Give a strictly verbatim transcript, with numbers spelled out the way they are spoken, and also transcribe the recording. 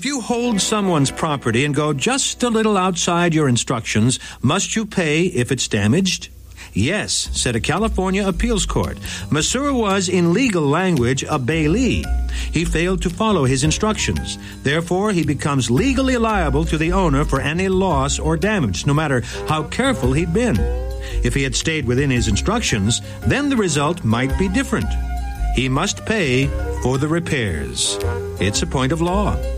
you hold someone's property and go just a little outside your instructions, must you pay if it's damaged? Yes, said a California appeals court. Masur was, in legal language, a bailee. He failed to follow his instructions. Therefore, he becomes legally liable to the owner for any loss or damage, no matter how careful he'd been. If he had stayed within his instructions, then the result might be different. He must pay for the repairs. It's a point of law.